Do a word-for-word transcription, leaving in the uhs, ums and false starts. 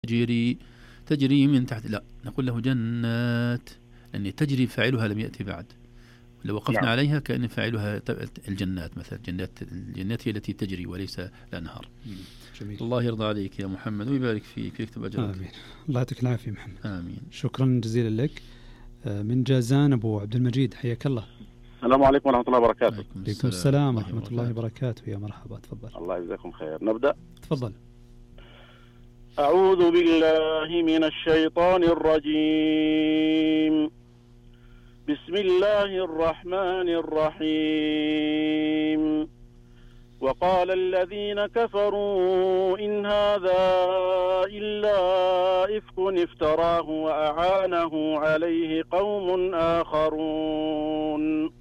تجري تجري من تحت، لا نقول له جنات، لأن تجري فاعلها لم يأتي بعد. لو وقفنا نعم. عليها كأن فاعلها الجنات، مثلا جنات الجنات هي التي تجري وليس الأنهار. جميل. الله يرضى عليك يا محمد ويبارك فيك ويكتب أجرك. آمين. الله يعطيك العافية محمد. آمين. شكرا جزيلا لك. من جازان أبو عبد المجيد، حياك الله. السلام عليكم ورحمة الله وبركاته. عليكم السلام ورحمة الله وبركاته. يا مرحبا، تفضل. الله يجزاكم خير. نبدأ. تفضل. أعوذ بالله من الشيطان الرجيم. بسم الله الرحمن الرحيم. وقال الذين كفروا إن هذا إلا إفك افتراه وأعانه عليه قوم آخرون